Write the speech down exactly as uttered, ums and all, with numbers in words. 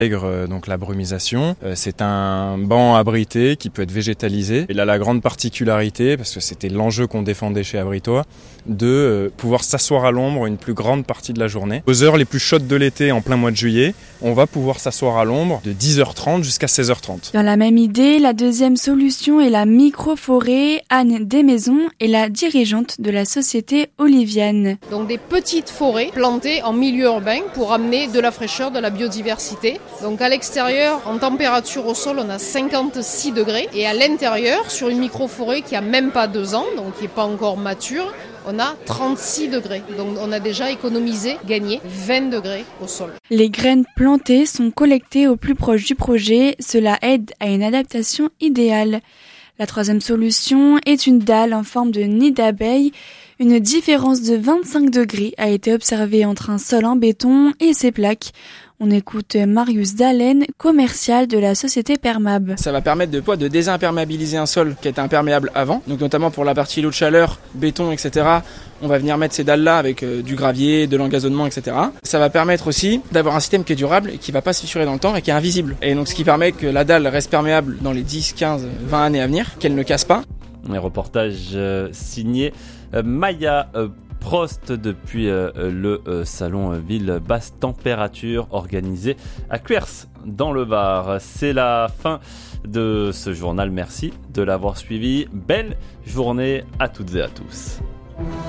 Euh, donc la brumisation, euh, c'est un banc abrité qui peut être végétalisé. Il a la grande particularité, parce que c'était l'enjeu qu'on défendait chez Abritois, de euh, pouvoir s'asseoir à l'ombre une plus grande partie de la journée. Aux heures les plus chaudes de l'été, en plein mois de juillet, on va pouvoir s'asseoir à l'ombre de dix heures trente jusqu'à seize heures trente. Dans la même idée, la deuxième solution est la micro-forêt. Anne Desmaisons est la dirigeante de la société Oliviane. Donc des petites forêts plantées en milieu urbain pour amener de la fraîcheur, de la biodiversité. Donc à l'extérieur, en température au sol, on a cinquante-six degrés. Et à l'intérieur, sur une micro-forêt qui a même pas deux ans, donc qui n'est pas encore mature, on a trente-six degrés. Donc on a déjà économisé, gagné vingt degrés au sol. Les graines plantées sont collectées au plus proche du projet. Cela aide à une adaptation idéale. La troisième solution est une dalle en forme de nid d'abeille. Une différence de vingt-cinq degrés a été observée entre un sol en béton et ses plaques. On écoute Marius Dallène, commercial de la société Permab. Ça va permettre de, quoi, de désimperméabiliser un sol qui était imperméable avant, donc notamment pour la partie l'eau de chaleur, béton, et cetera. On va venir mettre ces dalles-là avec euh, du gravier, de l'engazonnement, et cetera. Ça va permettre aussi d'avoir un système qui est durable et qui ne va pas se fissurer dans le temps et qui est invisible. Et donc ce qui permet que la dalle reste perméable dans les dix, quinze, vingt années à venir, qu'elle ne casse pas. Un reportage euh, signé euh, Maya euh, Prost depuis euh, le euh, salon euh, Ville Basse Température organisé à Cuers dans le Var. C'est la fin de ce journal. Merci de l'avoir suivi. Belle journée à toutes et à tous.